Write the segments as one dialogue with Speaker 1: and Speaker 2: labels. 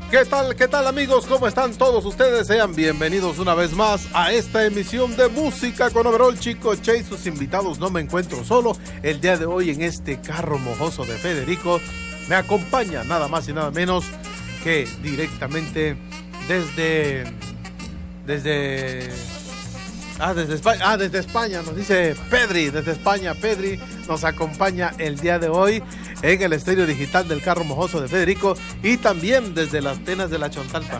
Speaker 1: ¿Qué tal amigos? ¿Cómo están todos ustedes? Sean bienvenidos una vez más a esta emisión de Música con Overol. Chico Che y sus invitados, no me encuentro solo. El día de hoy en este carro mojoso de Federico me acompaña nada más y nada menos que directamente desde España, nos dice Pedri, desde España. Pedri nos acompaña el día de hoy en el estéreo digital del carro mojoso de Federico y también desde las Atenas de la Chontalpa.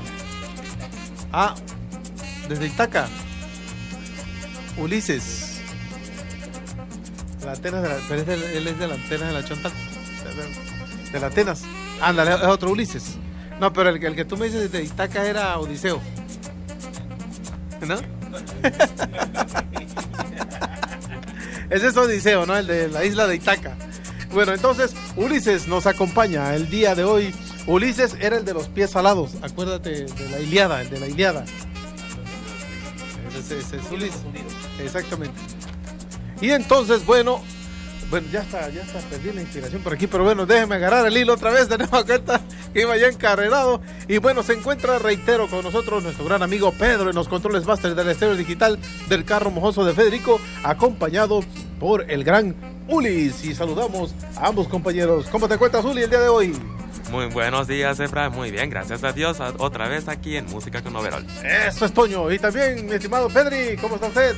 Speaker 1: Desde Itaca, Ulises. Él es de las Atenas de la Chontalpa. De las Atenas. Ándale, es otro Ulises. No, pero el que tú me dices de Itaca era Odiseo, ¿no? Ese es Odiseo, ¿no? El de la isla de Itaca. Bueno, entonces Ulises nos acompaña el día de hoy. Ulises era el de los pies alados. Acuérdate de la Ilíada, el de la Ilíada. Ese es Ulises. Exactamente. Y entonces, bueno, ya está, perdí la inspiración por aquí, pero bueno, déjeme agarrar el hilo otra vez, de nueva cuenta que iba ya encarrerado. Y bueno, se encuentra, reitero, con nosotros nuestro gran amigo Pedro en los controles master del estéreo digital del carro mojoso de Federico, acompañado por el gran Ulis. Y saludamos a ambos compañeros. ¿Cómo te encuentras, Uli, el día de hoy?
Speaker 2: Muy buenos días, Efra. Muy bien, gracias a Dios. Otra vez aquí en Música con Overol.
Speaker 1: Eso es Toño. Y también, mi estimado Pedri, ¿cómo está usted?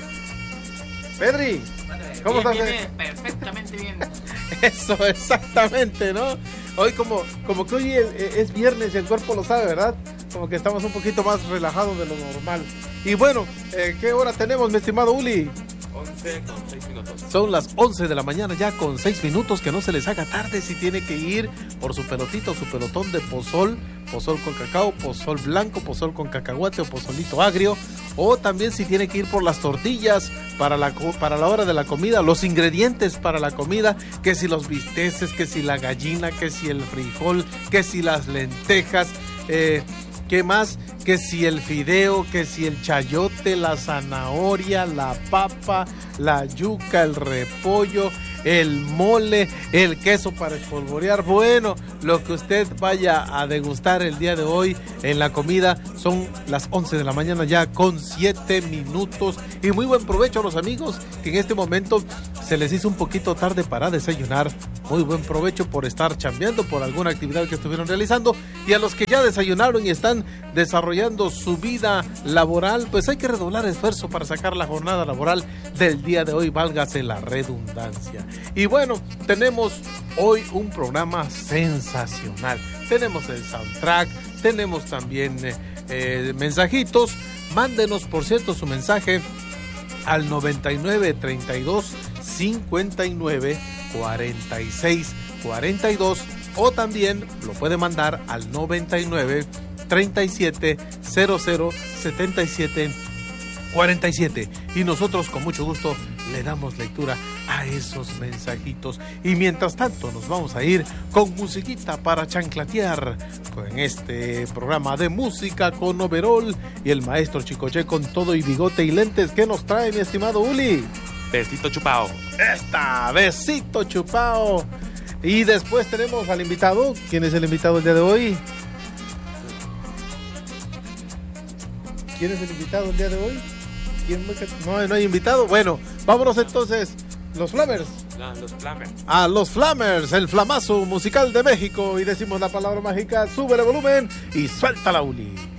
Speaker 1: Pedri, ¿cómo está usted?
Speaker 3: Bien, perfectamente bien.
Speaker 1: Eso, exactamente, ¿no? Hoy como que hoy es viernes y el cuerpo lo sabe, ¿verdad? Como que estamos un poquito más relajados de lo normal. Y bueno, ¿qué hora tenemos, mi estimado Uli?
Speaker 2: 11 con 6 minutos.
Speaker 1: Son las 11 de la mañana ya con 6 minutos, que no se les haga tarde si tiene que ir por su pelotito, su pelotón de pozol con cacao, pozol blanco, pozol con cacahuate o pozolito agrio, o también si tiene que ir por las tortillas para la hora de la comida, los ingredientes para la comida, que si los bisteces, que si la gallina, que si el frijol, que si las lentejas, ¿qué más? Que si el fideo, que si el chayote, la zanahoria, la papa, la yuca, el repollo, el mole, el queso para espolvorear. Bueno, lo que usted vaya a degustar el día de hoy en la comida. Son las 11 de la mañana ya con 7 minutos. Y muy buen provecho a los amigos que en este momento se les hizo un poquito tarde para desayunar. Muy buen provecho por estar chambeando, por alguna actividad que estuvieron realizando. Y a los que ya desayunaron y están desarrollando su vida laboral, pues hay que redoblar esfuerzo para sacar la jornada laboral del día de hoy, válgase la redundancia. Y bueno, tenemos hoy un programa sensacional. Tenemos el soundtrack, tenemos también mensajitos. Mándenos, por cierto, su mensaje al 99 32 59 46 42, o también lo puede mandar al 99 37 00 77 47, y nosotros con mucho gusto le damos lectura a esos mensajitos. Y mientras tanto nos vamos a ir con musiquita para chanclatear en este programa de Música con Overol y el maestro Chico Che con todo y bigote y lentes. ¿Qué nos trae, mi estimado Uli?
Speaker 2: Besito chupao.
Speaker 1: Besito chupao. Y después tenemos al invitado. ¿Quién es el invitado el día de hoy? ¿Quién es el invitado el día de hoy? No hay invitado. Bueno, vámonos entonces. Los Flamers.
Speaker 2: Los Flamers.
Speaker 1: Los Flamers, el flamazo musical de México. Y decimos la palabra mágica: sube el volumen y suelta la Uli.